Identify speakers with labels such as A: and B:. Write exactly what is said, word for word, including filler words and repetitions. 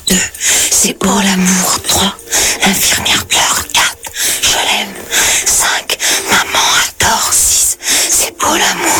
A: deux, c'est beau l'amour. trois, l'infirmière pleure. quatre, je l'aime. cinq, maman adore. six, c'est beau l'amour.